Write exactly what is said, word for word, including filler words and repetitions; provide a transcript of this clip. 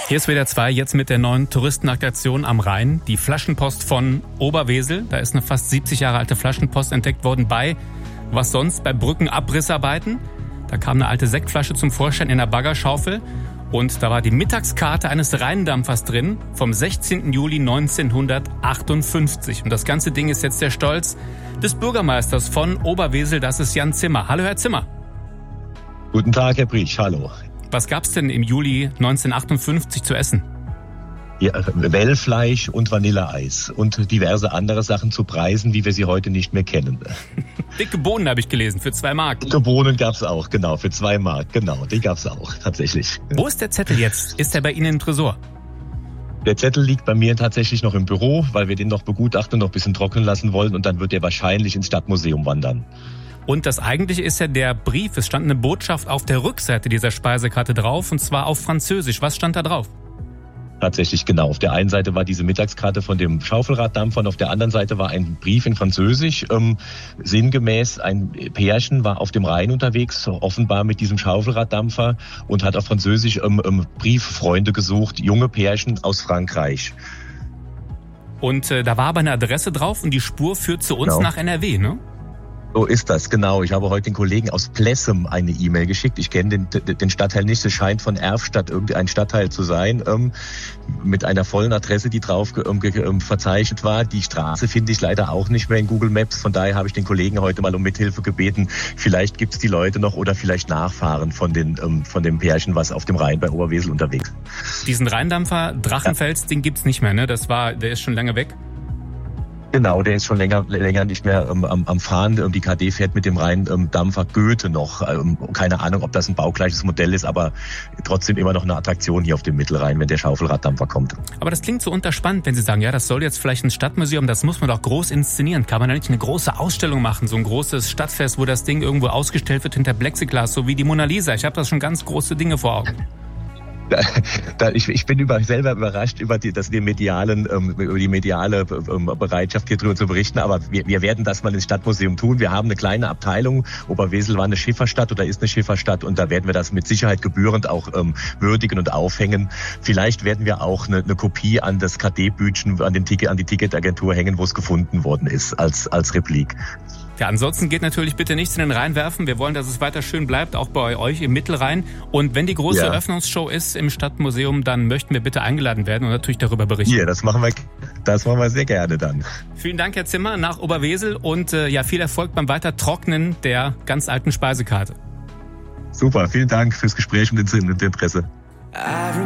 Hier ist W D R zwei, jetzt mit der neuen Touristenattraktion am Rhein. Die Flaschenpost von Oberwesel. Da ist eine fast siebzig Jahre alte Flaschenpost entdeckt worden bei, was sonst, bei Brückenabrissarbeiten. Da kam eine alte Sektflasche zum Vorschein in der Baggerschaufel. Und da war die Mittagskarte eines Rheindampfers drin vom sechzehnten Juli neunzehnhundertachtundfünfzig. Und das ganze Ding ist jetzt der Stolz des Bürgermeisters von Oberwesel, das ist Jan Zimmer. Hallo, Herr Zimmer. Guten Tag, Herr Briesch, hallo. Was gab's denn im Juli neunzehnhundertachtundfünfzig zu essen? Ja, Wellfleisch und Vanilleeis und diverse andere Sachen zu Preisen, wie wir sie heute nicht mehr kennen. Dicke Bohnen habe ich gelesen, für zwei Mark. Dicke Bohnen gab's auch, genau, für zwei Mark, genau, die gab's auch, tatsächlich. Wo ist der Zettel jetzt? Ist der bei Ihnen im Tresor? Der Zettel liegt bei mir tatsächlich noch im Büro, weil wir den noch begutachten und noch ein bisschen trocknen lassen wollen und dann wird der wahrscheinlich ins Stadtmuseum wandern. Und das Eigentliche ist ja der Brief. Es stand eine Botschaft auf der Rückseite dieser Speisekarte drauf, und zwar auf Französisch. Was stand da drauf? Tatsächlich, genau. Auf der einen Seite war diese Mittagskarte von dem Schaufelraddampfer und auf der anderen Seite war ein Brief in Französisch. Ähm, sinngemäß, ein Pärchen war auf dem Rhein unterwegs, offenbar mit diesem Schaufelraddampfer, und hat auf Französisch ähm, ähm, Brieffreunde gesucht, junge Pärchen aus Frankreich. Und äh, da war aber eine Adresse drauf und die Spur führt zu uns Genau. nach N R W, ne? So ist das, genau. Ich habe heute den Kollegen aus Plessem eine E-Mail geschickt. Ich kenne den, den Stadtteil nicht. Es scheint von Erfstadt irgendein Stadtteil zu sein, ähm, mit einer vollen Adresse, die drauf ähm, ähm, verzeichnet war. Die Straße finde ich leider auch nicht mehr in Google Maps. Von daher habe ich den Kollegen heute mal um Mithilfe gebeten. Vielleicht gibt es die Leute noch oder vielleicht Nachfahren von, den, ähm, von dem Pärchen, was auf dem Rhein bei Oberwesel unterwegs ist. Diesen Rheindampfer Drachenfels, ja. Den gibt's nicht mehr, ne? Das war, der ist schon lange weg. Genau, der ist schon länger länger nicht mehr ähm, am, am Fahren. Die K D fährt mit dem Rheindampfer Goethe noch. Ähm, keine Ahnung, ob das ein baugleiches Modell ist, aber trotzdem immer noch eine Attraktion hier auf dem Mittelrhein, wenn der Schaufelraddampfer kommt. Aber das klingt so unterspannt, wenn Sie sagen, ja, das soll jetzt vielleicht ein Stadtmuseum, das muss man doch groß inszenieren. Kann man da nicht eine große Ausstellung machen, so ein großes Stadtfest, wo das Ding irgendwo ausgestellt wird hinter Plexiglas, so wie die Mona Lisa? Ich habe da schon ganz große Dinge vor Augen. Da, da, ich, ich bin über, selber überrascht über die, das, die medialen, ähm, über die mediale ähm, Bereitschaft, hier drüber zu berichten. Aber wir, wir werden das mal ins Stadtmuseum tun. Wir haben eine kleine Abteilung. Oberwesel war eine Schifferstadt oder ist eine Schifferstadt, und da werden wir das mit Sicherheit gebührend auch ähm, würdigen und aufhängen. Vielleicht werden wir auch eine, eine Kopie an das K D-Bütchen, an den Ticket, an die Ticketagentur hängen, wo es gefunden worden ist, als als Replik. Ja, ansonsten geht natürlich bitte nichts in den Rhein werfen. Wir wollen, dass es weiter schön bleibt, auch bei euch im Mittelrhein. Und wenn die große ja. Eröffnungsshow ist im Stadtmuseum, dann möchten wir bitte eingeladen werden und natürlich darüber berichten. Ja, das machen wir, das machen wir sehr gerne dann. Vielen Dank, Herr Zimmer, nach Oberwesel, und äh, ja, viel Erfolg beim Weitertrocknen der ganz alten Speisekarte. Super, vielen Dank fürs Gespräch und das Interesse.